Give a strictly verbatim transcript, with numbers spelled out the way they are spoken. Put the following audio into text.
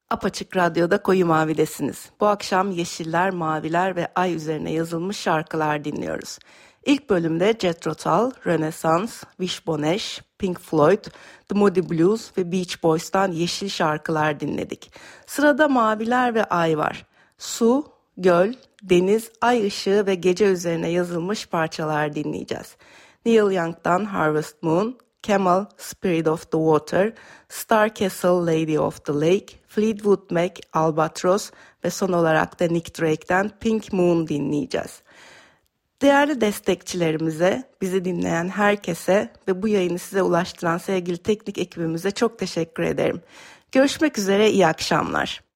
Apaçık Radyo'da Koyu Mavi'desiniz. Bu akşam yeşiller, maviler ve ay üzerine yazılmış şarkılar dinliyoruz. İlk bölümde Jethro Tull, Renaissance, Wishbone Ash, Pink Floyd, The Moody Blues ve Beach Boys'tan yeşil şarkılar dinledik. Sırada maviler ve ay var. Su, göl, deniz, ay ışığı ve gece üzerine yazılmış parçalar dinleyeceğiz. Neil Young'dan Harvest Moon, Camel, Spirit of the Water, Star Castle, Lady of the Lake, Fleetwood Mac, Albatross ve son olarak da Nick Drake'den Pink Moon dinleyeceğiz. Değerli destekçilerimize, bizi dinleyen herkese ve bu yayını size ulaştıran sevgili teknik ekibimize çok teşekkür ederim. Görüşmek üzere, iyi akşamlar.